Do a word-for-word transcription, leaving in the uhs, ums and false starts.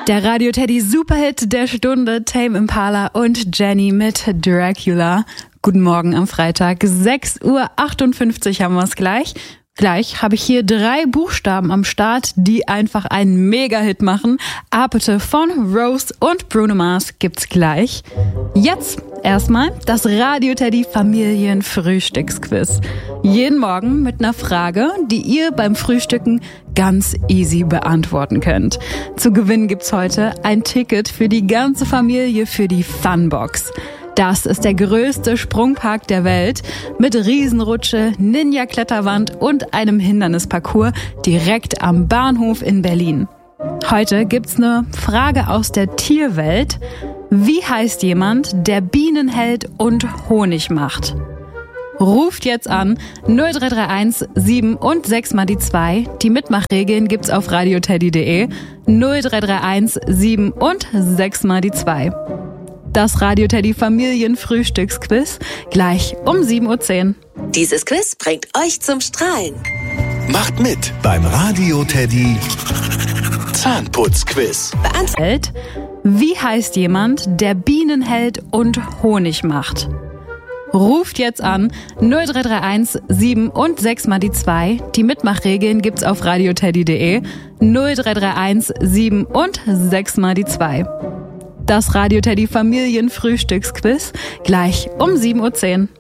Der Radio Teddy Superhit der Stunde, Tame Impala und Jenny mit Dracula. Guten Morgen am Freitag, sechs Uhr achtundfünfzig haben wir es gleich. Gleich habe ich hier drei Buchstaben am Start, die einfach einen Mega-Hit machen. Apete von Rose und Bruno Mars gibt's gleich. Jetzt erstmal das Radio Teddy Familienfrühstücksquiz. Jeden Morgen mit einer Frage, die ihr beim Frühstücken ganz easy beantworten könnt. Zu gewinnen gibt's heute ein Ticket für die ganze Familie für die Funbox. Das ist der größte Sprungpark der Welt mit Riesenrutsche, Ninja-Kletterwand und einem Hindernisparcours direkt am Bahnhof in Berlin. Heute gibt's eine Frage aus der Tierwelt. Wie heißt jemand, der Bienen hält und Honig macht? Ruft jetzt an null drei drei eins sieben und sechs mal die zwei. Die Mitmachregeln gibt's auf radioteddy punkt de. null drei drei eins sieben und sechs mal die zwei. Das Radio Teddy Familienfrühstücksquiz gleich um sieben Uhr zehn. Dieses Quiz bringt euch zum Strahlen. Macht mit beim Radio Teddy Zahnputzquiz. Beantwortet: Wie heißt jemand, der Bienen hält und Honig macht? Ruft jetzt an null drei drei eins sieben und sechs mal die zwei. Die Mitmachregeln gibt's auf radioteddy punkt de. null drei drei eins sieben und sechs mal die zwei. Das Radio Teddy Familienfrühstücksquiz gleich um sieben Uhr zehn.